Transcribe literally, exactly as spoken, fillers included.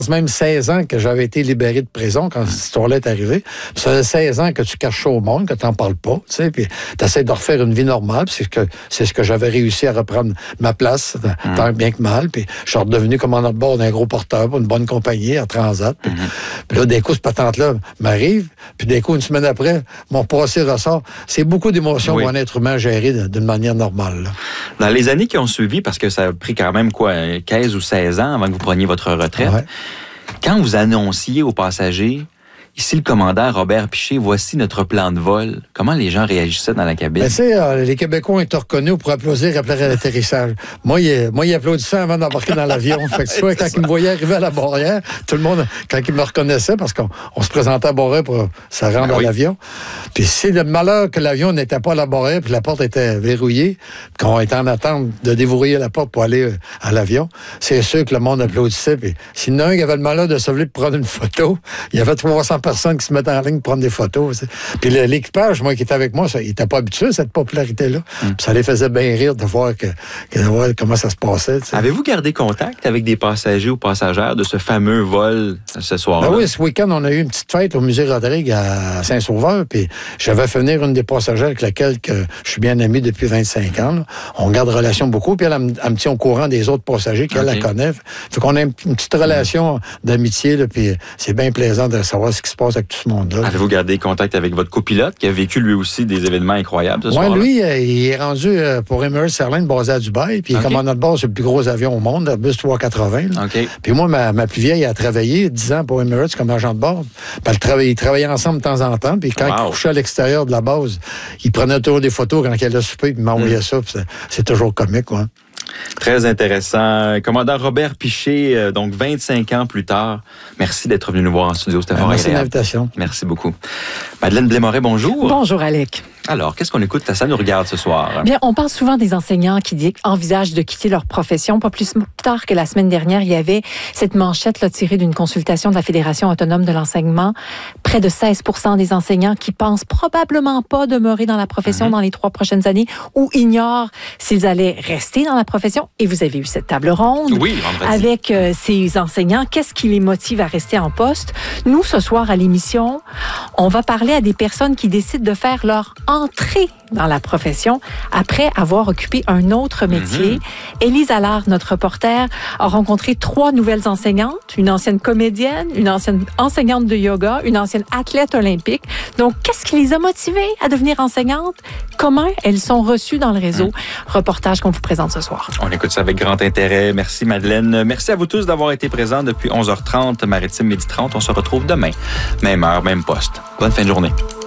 même seize ans que j'avais été libéré de prison quand cette histoire-là est arrivée. Ça faisait seize ans que tu caches ça au monde, que tu n'en parles pas, tu sais, puis tu essaies de refaire une vie normale. C'est ce que, c'est ce que j'avais réussi à reprendre ma place, mm. tant bien que mal. Puis je suis redevenu commandant de bord d'un gros porteur pour une bonne compagnie, à Transat. Puis, mm. puis là, d'un coup, cette patente-là m'arrive. Puis d'un coup, une semaine après, mon passé ressort. C'est beaucoup d'émotions oui. pour un être humain géré d'une manière normale. Là. Dans les années qui ont suivi, parce que ça a pris quand même, quoi, quinze ou seize ans avant que vous preniez votre retraite, ouais. quand vous annonciez aux passagers, ici le commandant Robert Piché, voici notre plan de vol, comment les gens réagissaient dans la cabine? Ben, tu sais, euh, les Québécois ont été reconnus pour applaudir après l'atterrissage. moi, il, moi, ils applaudissaient avant d'embarquer dans l'avion. Fait que soit quand ils me voyaient arriver à la barrière, tout le monde, quand ils me reconnaissaient, parce qu'on on se présentait à barrière pour se rendre ben, à oui. l'avion. Puis c'est le malheur que l'avion n'était pas à la barrière, puis la porte était verrouillée, qu'on était en attente de déverrouiller la porte pour aller à l'avion, c'est sûr que le monde applaudissait. Puis s'il y en a un qui avait le malheur de se lever pour prendre une photo, il y avait trois cents personnes qui se mettaient en ligne pour prendre des photos. T'sais. Puis l'équipage, moi, qui était avec moi, ça, il n'était pas habitué à cette popularité-là. Mm. Ça les faisait bien rire de voir, que, que, de voir comment ça se passait. T'sais. Avez-vous gardé contact avec des passagers ou passagères de ce fameux vol ce soir-là? Ben oui, ce week-end, on a eu une petite fête au Musée Rodrigue à Saint-Sauveur. Puis j'avais fait venir une des passagères avec laquelle que je suis bien ami depuis vingt-cinq ans. Là. On garde relation beaucoup. Puis elle, elle, elle me tient au courant des autres passagers qu'elle okay. la connaît. Fait qu'on a une, une petite relation mm. d'amitié. Là, puis c'est bien plaisant de savoir ce qui se passe avec tout ce monde-là. Avez-vous gardé contact avec votre copilote qui a vécu lui aussi des événements incroyables ce ouais, soir-là? Oui, lui, euh, il est rendu euh, pour Emirates Airlines basé à Dubaï, puis il est okay. commandant de bord sur le plus gros avion au monde, Airbus trois cent quatre-vingts. Okay. Puis moi, ma, ma plus vieille a travaillé dix ans pour Emirates comme agent de bord. Puis elle travaillait, ils travaillaient ensemble de temps en temps, puis quand wow. il couchait à l'extérieur de la base, il prenait toujours des photos quand elle a soupé, puis il m'envoyait mm. ça, puis c'est, c'est toujours comique, quoi. Très intéressant. Commandant Robert Piché, euh, donc vingt-cinq ans plus tard. Merci d'être venu nous voir en studio. C'était fort agréable. Merci de l'invitation. Merci beaucoup. Madeleine Blais-Moret, bonjour. Bonjour, Alec. Alors, qu'est-ce qu'on écoute? Ça nous regarde ce soir. Bien, on parle souvent des enseignants qui envisagent de quitter leur profession. Pas plus tard que la semaine dernière, il y avait cette manchette là, tirée d'une consultation de la Fédération autonome de l'enseignement. Près de seize pour cent des enseignants qui pensent probablement pas demeurer dans la profession mm-hmm. dans les trois prochaines années ou ignorent s'ils allaient rester dans la profession. Et vous avez eu cette table ronde oui, avec euh, ces enseignants. Qu'est-ce qui les motive à rester en poste? Nous, ce soir à l'émission, on va parler à des personnes qui décident de faire leur entrée dans la profession après avoir occupé un autre métier. Mm-hmm. Élise Allard, notre reporter, a rencontré trois nouvelles enseignantes, une ancienne comédienne, une ancienne enseignante de yoga, une ancienne athlète olympique. Donc, qu'est-ce qui les a motivées à devenir enseignantes? Comment elles sont reçues dans le réseau? Mm. Reportage qu'on vous présente ce soir. On écoute ça avec grand intérêt. Merci Madeleine. Merci à vous tous d'avoir été présents depuis onze heures trente, Maritime Midi trente. On se retrouve demain. Même heure, même poste. Bonne fin de journée.